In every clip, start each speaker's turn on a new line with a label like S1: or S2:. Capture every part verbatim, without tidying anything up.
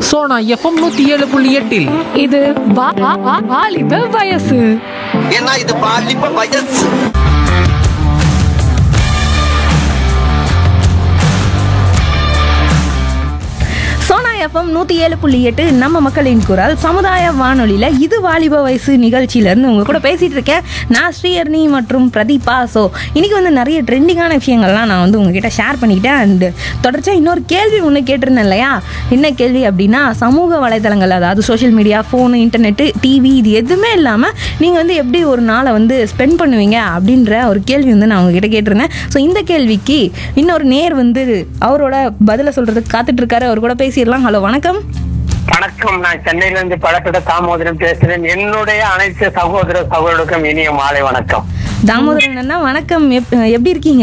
S1: Sona FM நூத்தி ஏழு புள்ளி எட்டில்
S2: இது வா- வா- வா- வாலிப வயசு.
S3: ஏன்னா இது பாலிப்ப வயசு.
S4: சோனா எஃப்எம் நூற்றி ஏழு புள்ளி எட்டு நம்ம மக்களின் குரல் சமுதாய வானொலியில் இது வாலிப வயசு நிகழ்ச்சியிலேருந்து உங்கள் கூட பேசிகிட்டு இருக்கேன் நான் ஸ்ரீஹர்னி மற்றும் பிரதீபா. ஸோ இன்றைக்கி வந்து நிறைய ட்ரெண்டிங்கான விஷயங்கள்லாம் நான் வந்து உங்ககிட்ட ஷேர் பண்ணிக்கிட்டேன். அண்டு தொடர்ச்சியாக இன்னொரு கேள்வி ஒன்று கேட்டிருந்தேன் இல்லையா? என்ன கேள்வி அப்படின்னா, சமூக வலைதளங்கள் அதாவது social media, phone, internet, TV இது எதுவுமே இல்லாமல் நீங்கள் வந்து எப்படி ஒரு நாளை வந்து ஸ்பெண்ட் பண்ணுவீங்க அப்படின்ற ஒரு கேள்வி வந்து நான் உங்ககிட்ட கேட்டிருந்தேன். ஸோ இந்த கேள்விக்கு இன்னொரு நேர் வந்து அவரோட பதிலை சொல்கிறதுக்கு காத்துட்ருக்காரு. அவர் கூட பேசிடலாம். ஹலோ, வணக்கம்.
S5: வணக்கம். நான் சென்னையில இருந்து பழக்கட தாமோதரன் பேசுறேன். என்னுடைய அனைத்து சகோதர சகோதரருக்கும் இனிய மாலை வணக்கம்.
S4: தாமோதரன் அண்ணா வணக்கம். எப்- எப்படி இருக்கீங்க?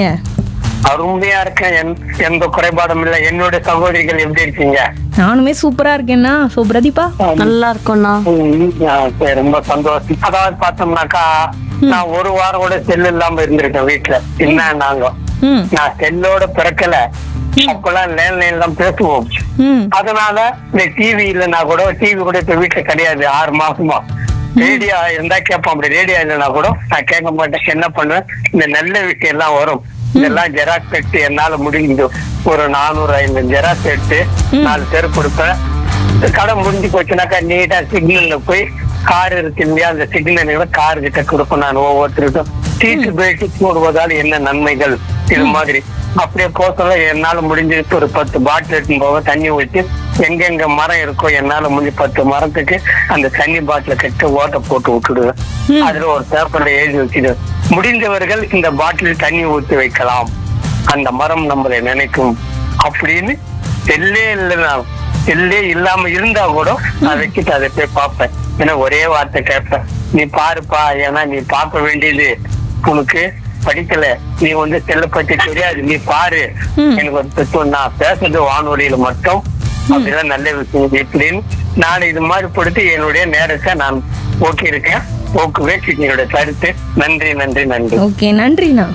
S5: அருமையா இருக்கேன். என்- எந்த குறைபாடும் இல்லை. என்னுடைய சகோதரிகள் எப்படி இருக்கீங்க?
S4: நானுமே சூப்பரா இருக்கேன்னா. ஸோ பிரதீபா?
S2: நல்லா இருக்கோண்ணா.
S5: ம், ஆ, சரி, ரொம்ப சந்தோஷம். அதாவது பார்த்தோம்னாக்கா நான் ஒரு வாரம் கூட செல் இல்லாம இருந்திருக்கேன் வீட்டுல. என்ன நாங்க
S4: ம்
S5: நான் செல்லோட பிறக்கல. அப்பெல்லாம் லேண்ட்லைன் தான் பேசுவோம்.
S4: ம்
S5: அதனால இந்த டிவி இல்லைன்னா கூட, டிவி கூட இப்ப வீட்டுல கிடையாது. ஆறு மாசமா ரேடியோ இருந்தா கேட்போம். அப்படி ரேடியோ இல்லைன்னா கூட நான் கேட்க மாட்டேன். என்ன பண்ணுவேன், இந்த நல்ல விஷயம் எல்லாம் வரும். இதெல்லாம் ஜெராக்ஸ் எடுத்து என்னால முடிஞ்சு ஒரு நானூறு ஐநூறு ஜெராக்ஸ் எடுத்து நாலு பேர் கொடுப்பேன். கடை முடிஞ்சு போச்சுனாக்கா நீட்டா சிக்னல்ல போய் கார் இருக்கு இல்லையா, அந்த சிக்னல் கார் கிட்ட கொடுப்பேன். நான் ஒவ்வொருத்தருக்கும் சீட்டு பெல்ட் போடுவதால் என்ன நன்மைகள் இது மாதிரி அப்படியே போசல என்னால முடிஞ்சு ஒரு பத்து பாட்டில் எடுத்து போக தண்ணி ஊற்றி எங்கெங்க மரம் இருக்கோ என்னால முடிஞ்சு பத்து மரத்துக்கு அந்த தண்ணி பாட்டில கட்டி ஓட்ட போட்டு விட்டுடுவேன். அதுல ஒரு பேப்பர்ல எழுதி வச்சுடுவேன், முடிந்தவர்கள் இந்த பாட்டில் தண்ணி ஊற்றி வைக்கலாம், அந்த மரம் நம்மளை நினைக்கும் அப்படின்னு. செல்லே இல்லைன்னா செல்லே இல்லாம இருந்தா கூட நான் வச்சுட்டு அதை போய் பார்ப்பேன். ஏன்னா ஒரே வார்த்தை கேட்பேன், நீ பாருப்பா, ஏன்னா நீ பார்க்க வேண்டியது உனக்கு படிக்கல, நீ வந்து செல்ல பத்தி தெரியாது, நீ பாரு. எனக்கு ஒரு தத்துவம், நான் பேசுறது வானொலியில மட்டும் அப்படிதான் நல்ல விஷயம் இப்படின்னு நான் இது மாதிரி கொடுத்து என்னுடைய நேரத்தை நான் போக்கி இருக்கேன். போக்குவே என்னோட கருத்து. நன்றி நன்றி நன்றி.
S4: ஓகே, நன்றிண்ணா.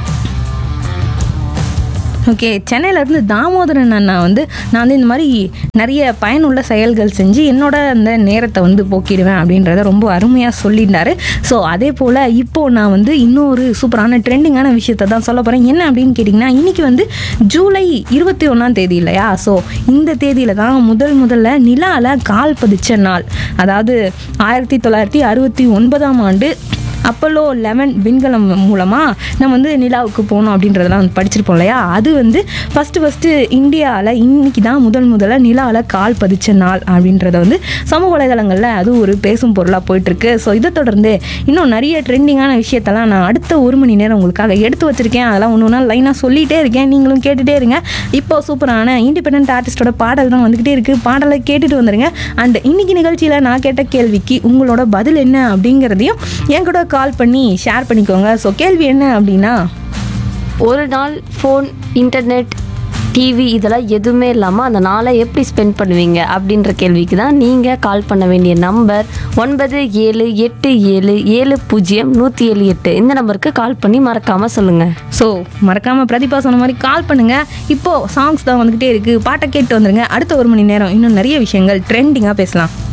S4: ஓகே, சென்னையிலேருந்து தாமோதரன் அண்ணா வந்து நான் வந்து இந்த மாதிரி நிறைய பயனுள்ள செயல்கள் செஞ்சு என்னோட அந்த நேரத்தை வந்து போக்கிடுவேன் அப்படின்றத ரொம்ப அருமையாக சொல்லியிருந்தாரு. ஸோ அதே போல் இப்போது நான் வந்து இன்னொரு சூப்பரான ட்ரெண்டிங்கான விஷயத்தை தான் சொல்ல போகிறேன். என்ன அப்படின்னு கேட்டிங்கன்னா, இன்றைக்கி வந்து ஜூலை இருபத்தி ஒன்றாம் தேதி இல்லையா? ஸோ இந்த தேதியில் தான் முதல் முதல்ல நிலாவில் கால் பதிச்ச நாள். அதாவது ஆயிரத்தி தொள்ளாயிரத்தி அறுபத்தி ஒன்பதாம் ஆண்டு அப்போலோ லெவன் விண்கலம் மூலமாக நம்ம வந்து நிலாவுக்கு போகணும் அப்படின்றதெல்லாம் வந்து படிச்சிருப்போம் இல்லையா? அது வந்து ஃபஸ்ட்டு ஃபஸ்ட்டு இந்தியாவில் இன்னைக்கு தான் முதல் முதல்ல நிலாவில் கால் பதிச்ச நாள் அப்படின்றத வந்து சமூக வலைதளங்களில் அது ஒரு பேசும் பொருளாக போயிட்டுருக்கு. ஸோ இதை தொடர்ந்து இன்னும் நிறைய ட்ரெண்டிங்கான விஷயத்தெல்லாம் நான் அடுத்த ஒரு மணி நேரம் உங்களுக்காக எடுத்து வச்சுருக்கேன். அதெல்லாம் ஒன்று ஒன்றா லைனாக சொல்லிகிட்டே இருக்கேன், நீங்களும் கேட்டுகிட்டே இருங்க. இப்போ சூப்பரான இண்டிபெண்டன்ட் ஆர்டிஸ்டோட பாடல் தான் வந்துக்கிட்டே இருக்குது. பாடலை கேட்டுட்டு வந்துடுங்க. அண்ட் இன்னைக்கு நிகழ்ச்சியில் நான் கேட்ட கேள்விக்கு உங்களோட பதில் என்ன அப்படிங்கிறதையும் என் கூட கால் பண்ணி ஷேர் பண்ணிக்கோங்க. ஸோ கேள்வி என்ன அப்படின்னா,
S2: ஒரு நாள் ஃபோன், இன்டர்நெட், டிவி இதெல்லாம் எதுவுமே இல்லாமல் அந்த நாளை எப்படி ஸ்பெண்ட் பண்ணுவீங்க அப்படின்ற கேள்விக்கு தான் நீங்கள் கால் பண்ண வேண்டிய நம்பர் ஒன்பது ஏழு எட்டு ஏழு ஏழு பூஜ்ஜியம் நூற்றி ஏழு எட்டு. இந்த நம்பருக்கு கால் பண்ணி மறக்காமல் சொல்லுங்கள்.
S4: ஸோ மறக்காமல் பிரதீபா சொன்ன மாதிரி கால் பண்ணுங்கள். இப்போது சாங்ஸ் தான் வந்துக்கிட்டே இருக்குது, பாட்டை கேட்டு வந்துடுங்க. அடுத்த ஒரு மணி நேரம் இன்னும் நிறைய விஷயங்கள் ட்ரெண்டிங்காக பேசலாம்.